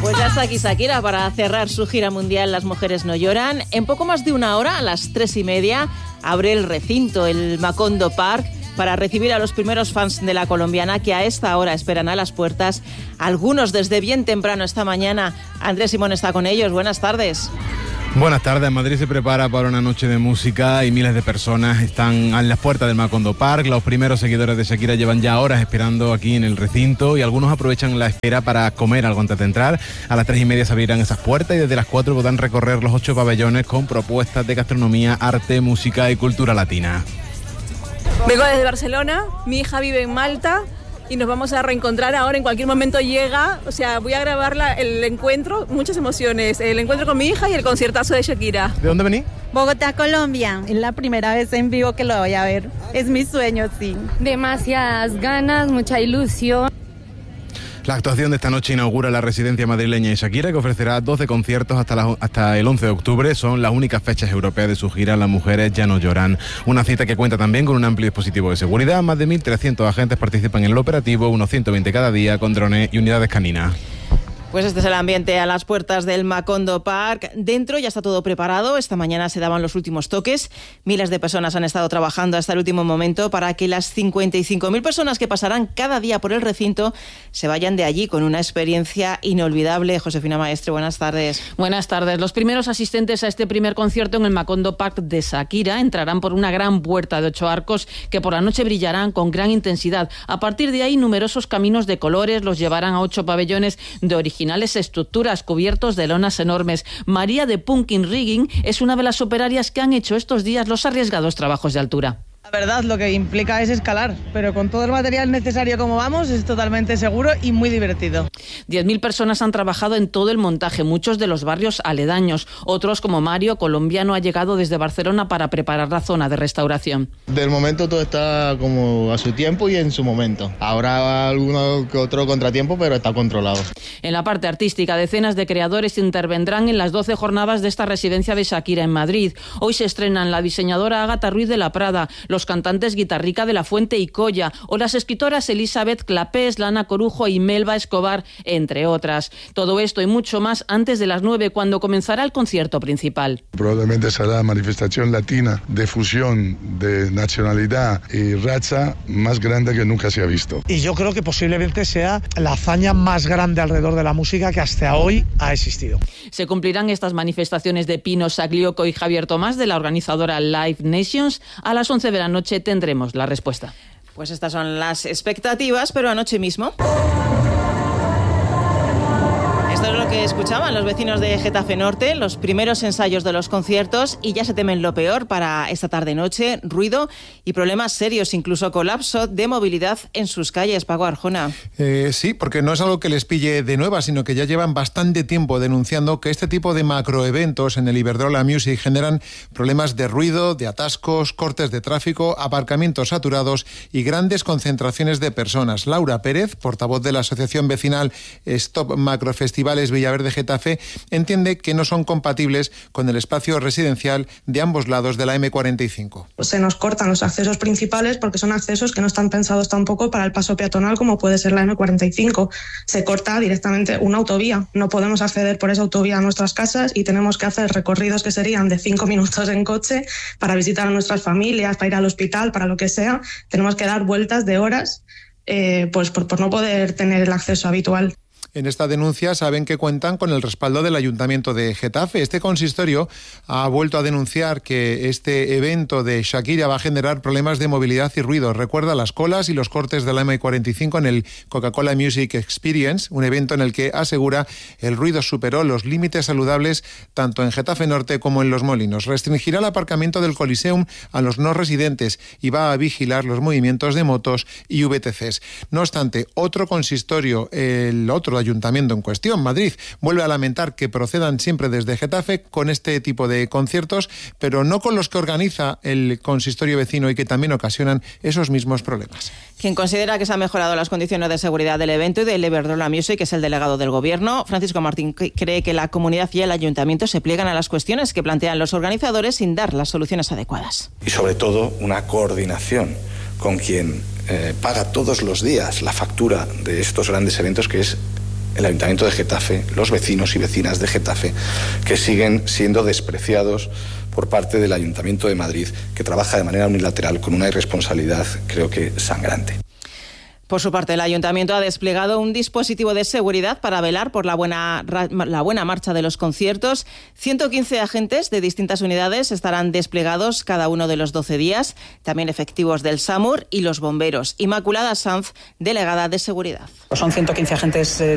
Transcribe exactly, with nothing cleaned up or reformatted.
Pues ya está aquí Shakira para cerrar su gira mundial Las Mujeres No Lloran. En poco más de una hora, a las tres y media, abre el recinto, el Macondo Park, para recibir a los primeros fans de la colombiana que a esta hora esperan a las puertas. Algunos desde bien temprano esta mañana. Andrés Simón está con ellos. Buenas tardes. Buenas tardes. Madrid se prepara para una noche de música y miles de personas están en las puertas del Macondo Park. Los primeros seguidores de Shakira llevan ya horas esperando aquí en el recinto y algunos aprovechan la espera para comer algo antes de entrar. A las tres y media se abrirán esas puertas y desde las cuatro podrán recorrer los ocho pabellones con propuestas de gastronomía, arte, música y cultura latina. Vengo desde Barcelona, mi hija vive en Malta y nos vamos a reencontrar ahora, en cualquier momento llega, o sea, voy a grabar la, el encuentro, muchas emociones, el encuentro con mi hija y el conciertazo de Shakira. ¿De dónde venís? Bogotá, Colombia. Es la primera vez en vivo que lo voy a ver. Es mi sueño, sí. Demasiadas ganas, mucha ilusión. La actuación de esta noche inaugura la residencia madrileña de Shakira, que ofrecerá doce conciertos hasta, la, hasta el once de octubre. Son las únicas fechas europeas de su gira Las Mujeres Ya No Lloran. Una cita que cuenta también con un amplio dispositivo de seguridad. Más de mil trescientos agentes participan en el operativo, unos ciento veinte cada día, con drones y unidades caninas. Pues este es el ambiente a las puertas del Macondo Park. Dentro ya está todo preparado. Esta mañana se daban los últimos toques. Miles de personas han estado trabajando hasta el último momento para que las cincuenta y cinco mil personas que pasarán cada día por el recinto se vayan de allí con una experiencia inolvidable. Josefina Maestre, buenas tardes. Buenas tardes. Los primeros asistentes a este primer concierto en el Macondo Park de Shakira entrarán por una gran puerta de ocho arcos que por la noche brillarán con gran intensidad. A partir de ahí, numerosos caminos de colores los llevarán a ocho pabellones de originales estructuras cubiertos de lonas enormes. María de Pumpkin Rigging es una de las operarias que han hecho estos días los arriesgados trabajos de altura. La verdad, lo que implica es escalar, pero con todo el material necesario como vamos, es totalmente seguro y muy divertido. diez mil personas han trabajado en todo el montaje, muchos de los barrios aledaños. Otros, como Mario, colombiano, ha llegado desde Barcelona para preparar la zona de restauración. Del momento todo está como a su tiempo y en su momento. Habrá alguno que otro contratiempo, pero está controlado. En la parte artística, decenas de creadores intervendrán en las doce jornadas de esta residencia de Shakira en Madrid. Hoy se estrenan la diseñadora Ágata Ruiz de la Prada, los cantantes Guitarrica de la Fuente y Colla, o las escritoras Elizabeth Clapés, Lana Corujo y Melba Escobar, entre otras. Todo esto y mucho más antes de las nueve, cuando comenzará el concierto principal. Probablemente será la manifestación latina de fusión de nacionalidad y raza más grande que nunca se ha visto. Y yo creo que posiblemente sea la hazaña más grande alrededor de la música que hasta hoy ha existido. Se cumplirán estas manifestaciones de Pino Saglioco y Javier Tomás, de la organizadora Live Nations. A las once de la noche tendremos la respuesta. Pues estas son las expectativas, pero anoche mismo... Esto es lo que escuchaban los vecinos de Getafe Norte, los primeros ensayos de los conciertos, y ya se temen lo peor para esta tarde-noche: ruido y problemas serios, incluso colapso de movilidad en sus calles. Paco Arjona. Eh, sí, porque no es algo que les pille de nueva, sino que ya llevan bastante tiempo denunciando que este tipo de macroeventos en el Iberdrola Music generan problemas de ruido, de atascos, cortes de tráfico, aparcamientos saturados y grandes concentraciones de personas. Laura Pérez, portavoz de la asociación vecinal Stop Macrofestival Villaverde Getafe, entiende que no son compatibles con el espacio residencial de ambos lados de la eme cuarenta y cinco. Se nos cortan los accesos principales porque son accesos que no están pensados tampoco para el paso peatonal, como puede ser la eme cuarenta y cinco. Se corta directamente una autovía. No podemos acceder por esa autovía a nuestras casas y tenemos que hacer recorridos que serían de cinco minutos en coche para visitar a nuestras familias, para ir al hospital, para lo que sea. Tenemos que dar vueltas de horas eh, pues por, por no poder tener el acceso habitual. En esta denuncia saben que cuentan con el respaldo del Ayuntamiento de Getafe. Este consistorio ha vuelto a denunciar que este evento de Shakira va a generar problemas de movilidad y ruido. Recuerda las colas y los cortes de la eme cuarenta y cinco en el Coca-Cola Music Experience, un evento en el que asegura el ruido superó los límites saludables tanto en Getafe Norte como en Los Molinos. Restringirá el aparcamiento del Coliseum a los no residentes y va a vigilar los movimientos de motos y ve te ces. No obstante, otro consistorio, el otro ayuntamiento en cuestión, Madrid, vuelve a lamentar que procedan siempre desde Getafe con este tipo de conciertos, pero no con los que organiza el consistorio vecino y que también ocasionan esos mismos problemas. Quien considera que se han mejorado las condiciones de seguridad del evento y del Iberdrola Music es el delegado del Gobierno. Francisco Martín cree que la comunidad y el ayuntamiento se pliegan a las cuestiones que plantean los organizadores sin dar las soluciones adecuadas. Y sobre todo una coordinación con quien eh, paga todos los días la factura de estos grandes eventos, que es el Ayuntamiento de Getafe, los vecinos y vecinas de Getafe, que siguen siendo despreciados por parte del Ayuntamiento de Madrid, que trabaja de manera unilateral con una irresponsabilidad, creo que sangrante. Por su parte, el Ayuntamiento ha desplegado un dispositivo de seguridad para velar por la buena, la buena marcha de los conciertos. ciento quince agentes de distintas unidades estarán desplegados cada uno de los doce días, también efectivos del SAMUR y los bomberos. Inmaculada Sanz, delegada de seguridad. Son ciento quince agentes eh,